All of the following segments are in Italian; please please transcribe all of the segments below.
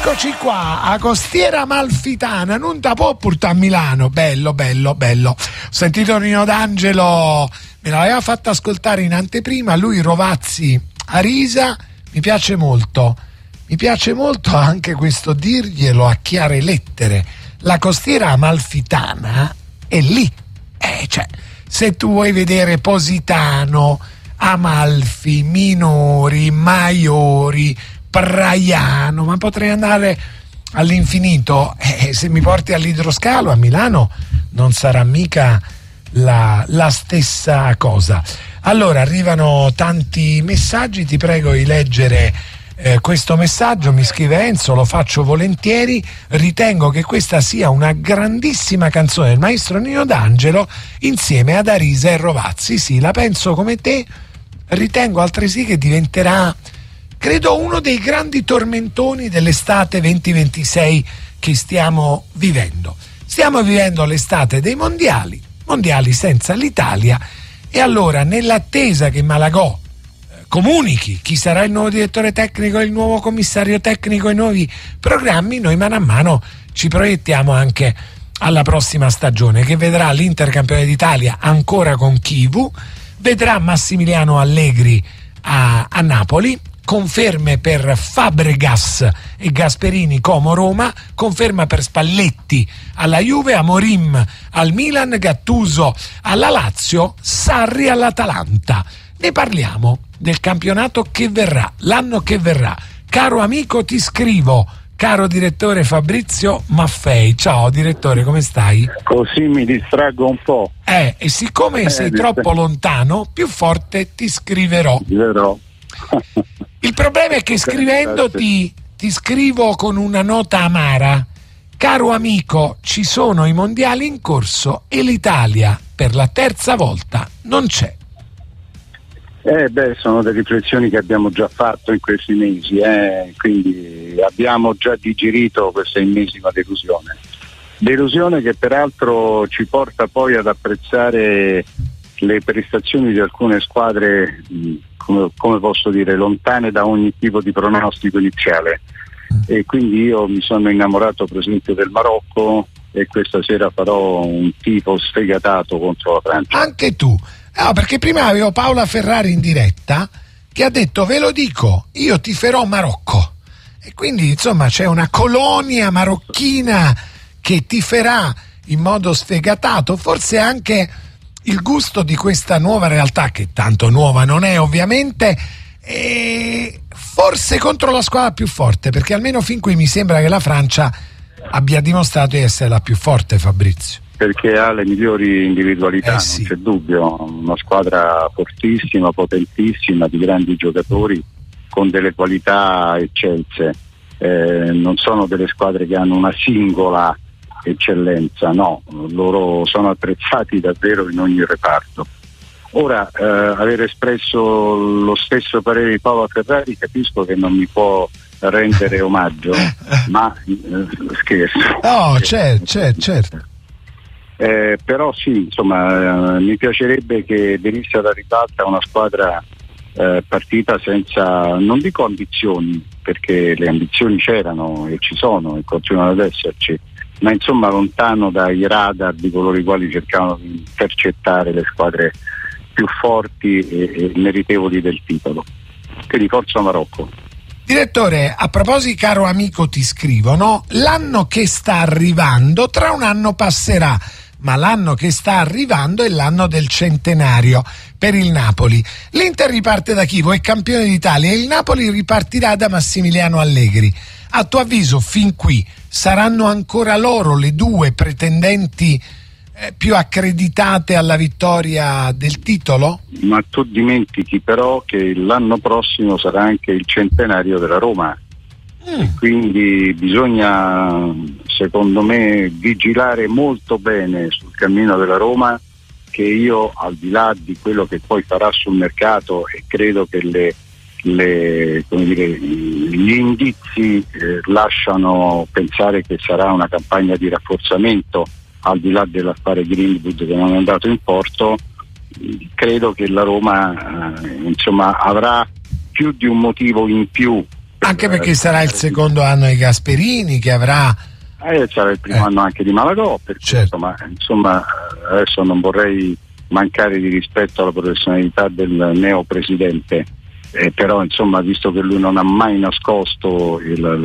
Eccoci qua, a Costiera Amalfitana, non da può portare a Milano, bello. Ho sentito Nino D'Angelo, me l'aveva fatto ascoltare in anteprima, lui Rovazzi a Risa, mi piace molto anche questo dirglielo a chiare lettere, la Costiera Amalfitana è lì, cioè, se tu vuoi vedere Positano, Amalfi, Minori, Maiori, Praiano, ma potrei andare all'infinito, se mi porti all'idroscalo a Milano non sarà mica la stessa cosa. Allora arrivano tanti messaggi, ti prego di leggere questo messaggio. Mi scrive Enzo, lo faccio volentieri, ritengo che questa sia una grandissima canzone del maestro Nino D'Angelo insieme ad Arisa e Rovazzi. Sì, la penso come te, ritengo altresì che diventerà, credo, uno dei grandi tormentoni dell'estate 2026 che stiamo vivendo. Stiamo vivendo l'estate dei mondiali senza l'Italia, e allora, nell'attesa che Malagò comunichi chi sarà il nuovo direttore tecnico, il nuovo commissario tecnico, i nuovi programmi, noi mano a mano ci proiettiamo anche alla prossima stagione, che vedrà l'Inter campione d'Italia ancora con Chivu, vedrà Massimiliano Allegri a Napoli, conferme per Fabregas e Gasperini Como Roma, conferma per Spalletti alla Juve, Amorim al Milan, Gattuso alla Lazio, Sarri all'Atalanta. Ne parliamo del campionato che verrà, l'anno che verrà. Caro amico, ti scrivo, caro direttore Fabrizio Maffei. Ciao direttore, come stai? Così mi distraggo un po'. E siccome sei troppo lontano, più forte ti scriverò. Il problema è che scrivendoti ti scrivo con una nota amara. Caro amico, ci sono i mondiali in corso e l'Italia per la terza volta non c'è. Sono delle riflessioni che abbiamo già fatto in questi mesi, quindi abbiamo già digerito questa ennesima delusione che peraltro ci porta poi ad apprezzare le prestazioni di alcune squadre, come posso dire, lontane da ogni tipo di pronostico iniziale, e quindi io mi sono innamorato per esempio del Marocco e questa sera farò un tifo sfegatato contro la Francia. Anche tu? No, perché prima avevo Paola Ferrari in diretta che ha detto, ve lo dico, io tiferò Marocco, e quindi insomma c'è una colonia marocchina che tiferà in modo sfegatato, forse anche il gusto di questa nuova realtà, che tanto nuova non è ovviamente, e forse contro la squadra più forte, perché almeno fin qui mi sembra che la Francia abbia dimostrato di essere la più forte, Fabrizio. Perché ha le migliori individualità, sì. Non c'è dubbio, una squadra fortissima, potentissima, di grandi giocatori con delle qualità eccelse, non sono delle squadre che hanno una singola eccellenza, no, loro sono attrezzati davvero in ogni reparto. Ora, aver espresso lo stesso parere di Paolo Ferrari, capisco che non mi può rendere omaggio, ma scherzo. No, certo. Però sì, insomma, mi piacerebbe che venisse alla ribalta una squadra partita senza, non dico ambizioni, perché le ambizioni c'erano e ci sono e continuano ad esserci, ma insomma lontano dai radar di coloro i quali cercavano di intercettare le squadre più forti e meritevoli del titolo. Quindi forza Marocco. Direttore, a proposito, caro amico, ti scrivo, no? L'anno che sta arrivando tra un anno passerà, ma l'anno che sta arrivando è l'anno del centenario per il Napoli. L'Inter riparte da Chivu, è campione d'Italia, e il Napoli ripartirà da Massimiliano Allegri. A tuo avviso, fin qui, saranno ancora loro le due pretendenti più accreditate alla vittoria del titolo? Ma tu dimentichi però che l'anno prossimo sarà anche il centenario della Roma. Quindi bisogna, secondo me, vigilare molto bene sul cammino della Roma, che io, al di là di quello che poi farà sul mercato, e credo che gli indizi lasciano pensare che sarà una campagna di rafforzamento, al di là dell'affare Greenwood che non è andato in porto, credo che la Roma avrà più di un motivo in più Anche perché sarà il secondo anno di Gasperini, che avrà... sarà il primo anno anche di Malagò, certo. Ma insomma adesso non vorrei mancare di rispetto alla professionalità del neo presidente, però insomma, visto che lui non ha mai nascosto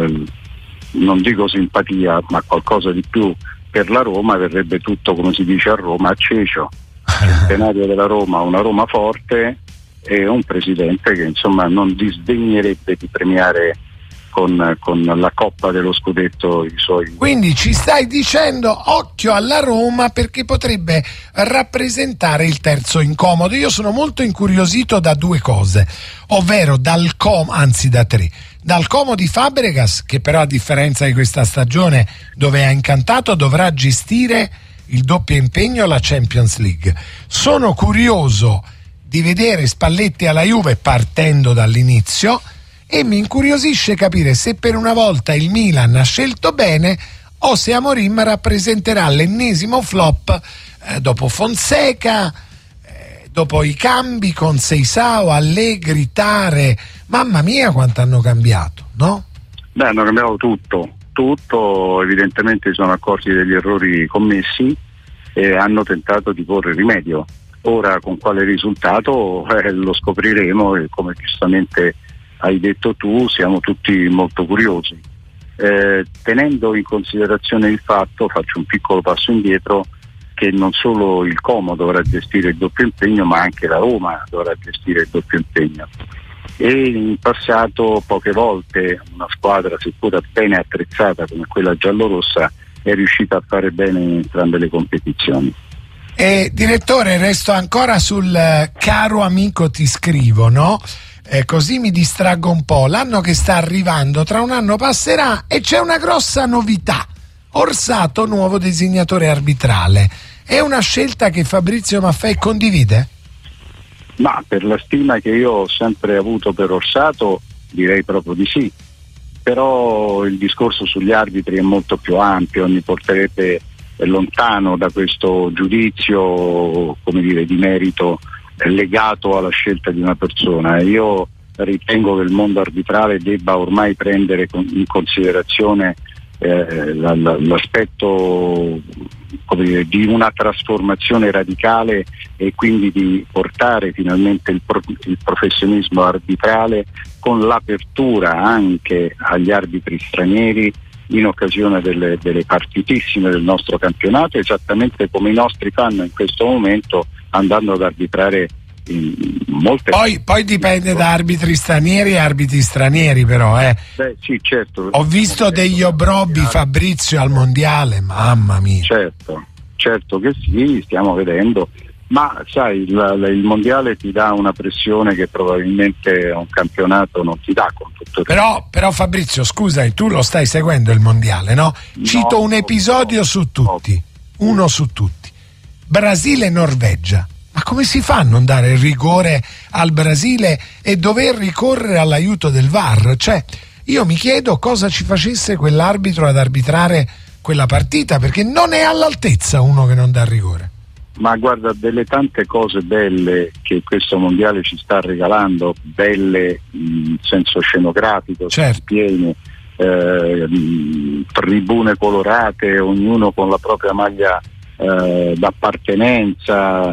non dico simpatia, ma qualcosa di più per la Roma, verrebbe tutto, come si dice a Roma, a cecio. Il centenario della Roma, una Roma forte e un presidente che insomma non disdegnerebbe di premiare con la coppa dello scudetto i suoi. Quindi ci stai dicendo occhio alla Roma, perché potrebbe rappresentare il terzo incomodo. Io sono molto incuriosito da due cose, ovvero da tre. Dal Como di Fabregas, che però a differenza di questa stagione dove ha incantato dovrà gestire il doppio impegno alla Champions League. Sono curioso di vedere Spalletti alla Juve partendo dall'inizio, e mi incuriosisce capire se per una volta il Milan ha scelto bene o se Amorim rappresenterà l'ennesimo flop dopo Fonseca, dopo i cambi con Seisao, Allegri, Tare. Mamma mia quanto hanno cambiato, no? Beh, hanno cambiato tutto, evidentemente si sono accorti degli errori commessi e hanno tentato di porre rimedio. Ora con quale risultato lo scopriremo, e come giustamente hai detto tu siamo tutti molto curiosi, tenendo in considerazione il fatto, faccio un piccolo passo indietro, che non solo il Como dovrà gestire il doppio impegno, ma anche la Roma dovrà gestire il doppio impegno. E in passato poche volte una squadra, seppur bene attrezzata come quella giallorossa, è riuscita a fare bene in entrambe le competizioni. Direttore, resto ancora sul caro amico ti scrivo, no? Così mi distraggo un po'. L'anno che sta arrivando tra un anno passerà e c'è una grossa novità: Orsato nuovo designatore arbitrale. È una scelta che Fabrizio Maffei condivide? Ma per la stima che io ho sempre avuto per Orsato direi proprio di sì, però il discorso sugli arbitri è molto più ampio, mi porterebbe lontano da questo giudizio, come dire, di merito legato alla scelta di una persona. Io ritengo che il mondo arbitrale debba ormai prendere in considerazione l'aspetto, come dire, di una trasformazione radicale, e quindi di portare finalmente il professionismo arbitrale con l'apertura anche agli arbitri stranieri in occasione delle partitissime del nostro campionato, esattamente come i nostri fanno in questo momento, andando ad arbitrare in molte... Poi dipende da arbitri stranieri e arbitri stranieri, però Beh, sì, certo. Ho visto degli obrobbi, Fabrizio, al mondiale, mamma mia. Certo che sì, stiamo vedendo, ma sai, il mondiale ti dà una pressione che probabilmente un campionato non ti dà, con tutto il... Però Fabrizio, scusa, tu lo stai seguendo il mondiale, no? Cito un episodio su tutti, uno su tutti: Brasile e Norvegia. Ma come si fa a non dare rigore al Brasile e dover ricorrere all'aiuto del VAR? Cioè, io mi chiedo cosa ci facesse quell'arbitro ad arbitrare quella partita, perché non è all'altezza uno che non dà rigore. Ma guarda, delle tante cose belle che questo mondiale ci sta regalando, belle in senso scenografico, certo, piene, tribune colorate, ognuno con la propria maglia d'appartenenza,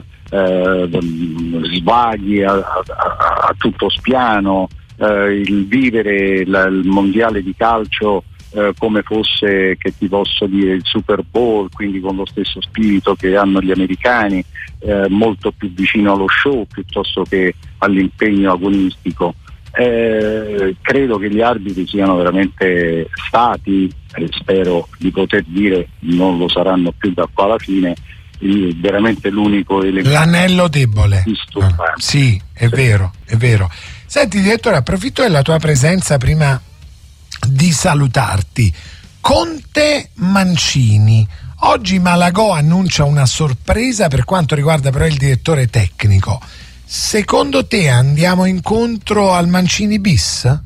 svaghi a tutto spiano, il vivere il mondiale di calcio come fosse, che ti posso dire, il Super Bowl, quindi con lo stesso spirito che hanno gli americani, molto più vicino allo show piuttosto che all'impegno agonistico. Credo che gli arbitri siano veramente stati, e spero di poter dire non lo saranno più da qua alla fine, veramente l'unico elemento, l'anello debole. Sì, è vero. Senti direttore, approfitto della tua presenza prima di salutarti. Conte Mancini, oggi Malagò annuncia una sorpresa per quanto riguarda però il direttore tecnico. Secondo te andiamo incontro al Mancini bis?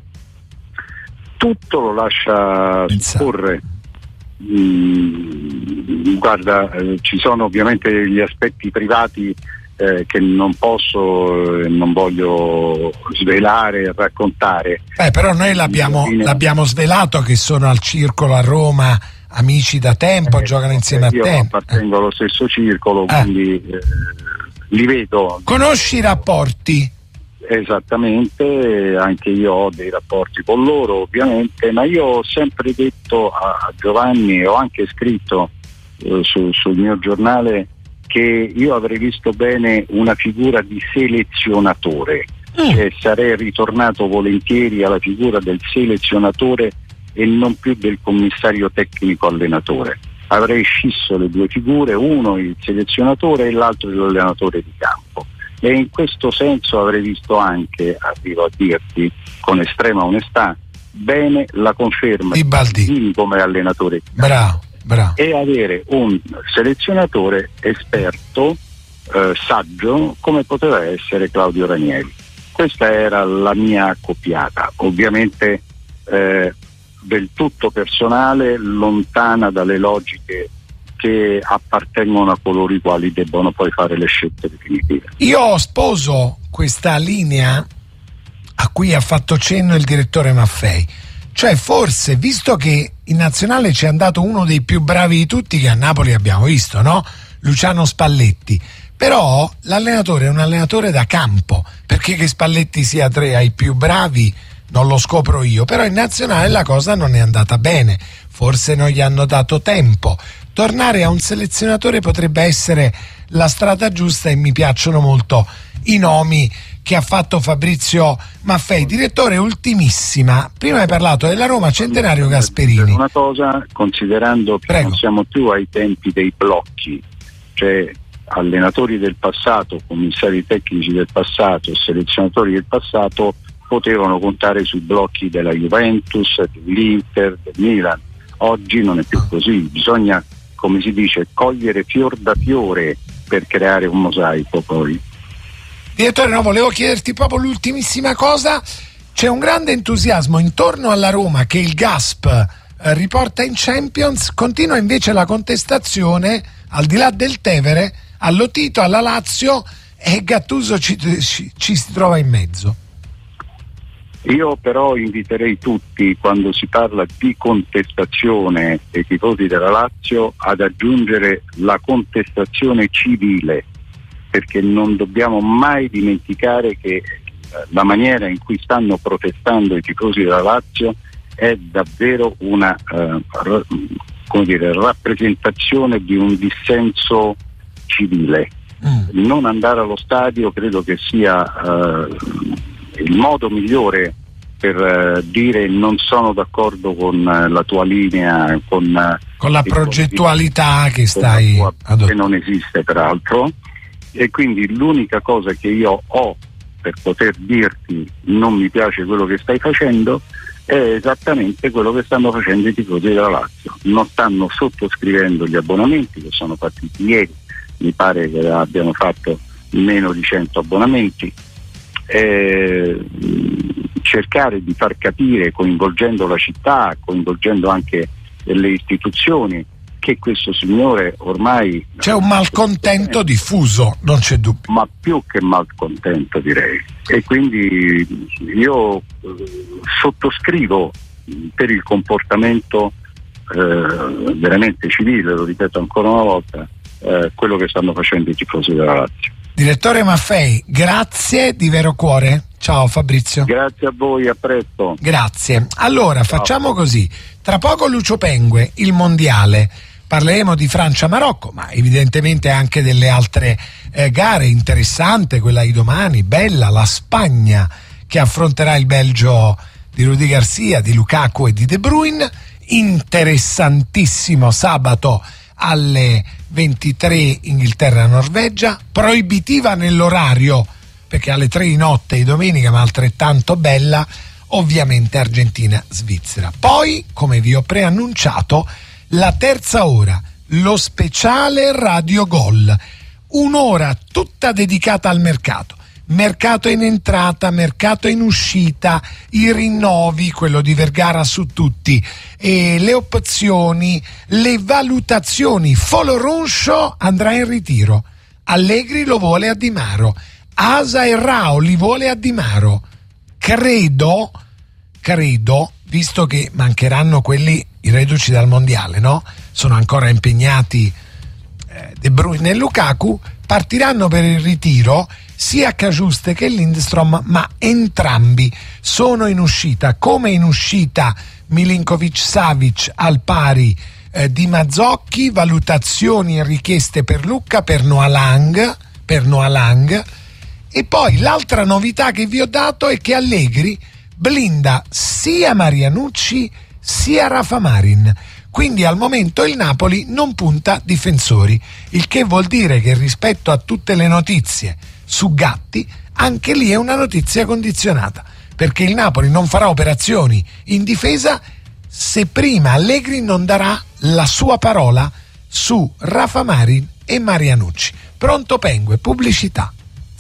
Tutto lo lascia supporre. Guarda, ci sono ovviamente gli aspetti privati che non posso non voglio svelare e raccontare. Però noi l'abbiamo svelato che sono al circolo a Roma, amici da tempo, giocano insieme a te. Io appartengo allo stesso circolo, quindi li vedo. Conosci i rapporti? Esattamente, anche io ho dei rapporti con loro ovviamente, ma io ho sempre detto a Giovanni, ho anche scritto sul mio giornale, che io avrei visto bene una figura di selezionatore, cioè sarei ritornato volentieri alla figura del selezionatore e non più del commissario tecnico allenatore. Avrei scisso le due figure, uno il selezionatore e l'altro l'allenatore di campo, e in questo senso avrei visto anche, arrivo a dirti con estrema onestà, bene la conferma di Baldini come allenatore di campo. Bravo. E avere un selezionatore esperto, saggio, come poteva essere Claudio Ranieri. Questa era la mia accoppiata, ovviamente del tutto personale, lontana dalle logiche che appartengono a coloro i quali debbono poi fare le scelte definitive. Io sposo questa linea a cui ha fatto cenno il direttore Maffei. Cioè forse, visto che in nazionale ci è andato uno dei più bravi di tutti che a Napoli abbiamo visto, no? Luciano Spalletti. Però l'allenatore è un allenatore da campo, perché che Spalletti sia tra i più bravi non lo scopro io, però in nazionale la cosa non è andata bene, forse non gli hanno dato tempo. Tornare a un selezionatore potrebbe essere la strada giusta, e mi piacciono molto i nomi che ha fatto Fabrizio Maffei. Direttore, ultimissima, prima hai parlato della Roma, Centenario Gasperini. Una cosa, considerando che non siamo più ai tempi dei blocchi, cioè allenatori del passato, commissari tecnici del passato, selezionatori del passato potevano contare sui blocchi della Juventus, dell'Inter, del Milan. Oggi non è più così, bisogna, come si dice, cogliere fior da fiore per creare un mosaico poi. Direttore, no, volevo chiederti proprio l'ultimissima cosa. C'è un grande entusiasmo intorno alla Roma che il Gasp riporta in Champions, continua invece la contestazione al di là del Tevere, allo Tito, alla Lazio, e Gattuso ci si trova in mezzo. Io però inviterei tutti, quando si parla di contestazione dei tifosi della Lazio, ad aggiungere la contestazione civile, perché non dobbiamo mai dimenticare che la maniera in cui stanno protestando i tifosi della Lazio è davvero una rappresentazione di un dissenso civile. Non andare allo stadio credo che sia il modo migliore per dire non sono d'accordo con la tua linea, con la progettualità che stai adottando, che non esiste peraltro, e quindi l'unica cosa che io ho per poter dirti non mi piace quello che stai facendo è esattamente quello che stanno facendo i tifosi della Lazio. Non stanno sottoscrivendo gli abbonamenti che sono partiti ieri, mi pare che abbiano fatto meno di 100 abbonamenti. Cercare di far capire, coinvolgendo la città, coinvolgendo anche le istituzioni, che questo signore ormai... C'è un malcontento diffuso, non c'è dubbio. Ma più che malcontento, direi. E quindi io sottoscrivo per il comportamento veramente civile, lo ripeto ancora una volta, quello che stanno facendo i tifosi della Lazio. Direttore Maffei, grazie di vero cuore. Ciao Fabrizio. Grazie a voi, a presto. Grazie. Allora, facciamo così. Tra poco Lucio Pengue, il mondiale. Parleremo di Francia-Marocco, ma evidentemente anche delle altre gare. Interessante quella di domani, bella, la Spagna che affronterà il Belgio di Rudi Garcia, di Lukaku e di De Bruyne. Interessantissimo sabato alle 23 Inghilterra-Norvegia, proibitiva nell'orario perché alle 3 di notte di domenica, ma altrettanto bella, ovviamente Argentina-Svizzera. Poi, come vi ho preannunciato, la terza ora, lo speciale Radio Gol, un'ora tutta dedicata al mercato in entrata, mercato in uscita, i rinnovi, quello di Vergara su tutti, e le opzioni, le valutazioni. Foloronscio andrà in ritiro, Allegri lo vuole a Di Maro, Asa e Rao li vuole a Di Maro. Credo, visto che mancheranno quelli i reduci dal mondiale, no? Sono ancora impegnati De Bruyne e Lukaku, partiranno per il ritiro sia Cagiuste che Lindstrom, ma entrambi sono in uscita, come in uscita Milinkovic-Savic al pari di Mazzocchi, valutazioni e richieste per Lucca, per Noah Lang. E poi l'altra novità che vi ho dato è che Allegri blinda sia Marianucci sia Rafa Marin, quindi al momento il Napoli non punta difensori, il che vuol dire che rispetto a tutte le notizie su Gatti, anche lì è una notizia condizionata, perché il Napoli non farà operazioni in difesa se prima Allegri non darà la sua parola su Rafa Marin e Marianucci. Pronto Pengue, pubblicità.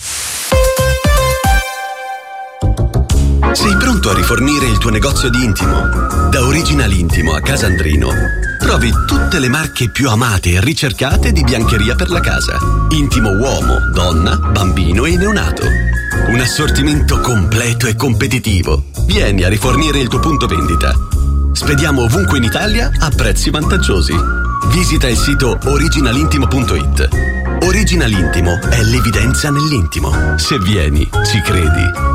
Sei pronto a rifornire il tuo negozio di intimo? Da Original Intimo a Casandrino trovi tutte le marche più amate e ricercate di biancheria per la casa. Intimo uomo, donna, bambino e neonato. Un assortimento completo e competitivo. Vieni a rifornire il tuo punto vendita. Spediamo ovunque in Italia a prezzi vantaggiosi. Visita il sito originalintimo.it. Original Intimo è l'evidenza nell'intimo. Se vieni, ci credi.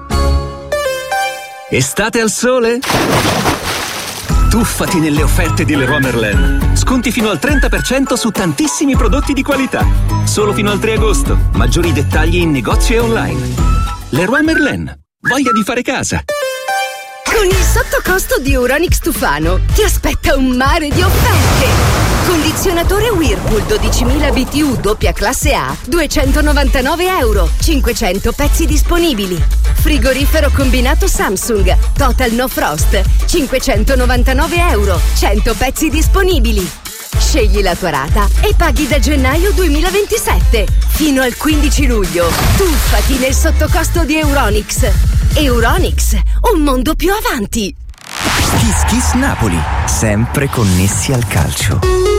Estate al sole? Tuffati nelle offerte di Leroy Merlin. Sconti fino al 30% su tantissimi prodotti di qualità. Solo fino al 3 agosto. Maggiori dettagli in negozio e online. Leroy Merlin. Voglia di fare casa. Con il sottocosto di Euronics Tufano ti aspetta un mare di offerte. Condizionatore Whirlpool 12.000 BTU doppia classe A, €299, 500 pezzi disponibili. Frigorifero combinato Samsung Total No Frost, €599, 100 pezzi disponibili. Scegli la tua rata e paghi da gennaio 2027 fino al 15 luglio. Tuffati nel sottocosto di Euronics. Euronics, un mondo più avanti. Kiss Kiss Napoli, sempre connessi al calcio.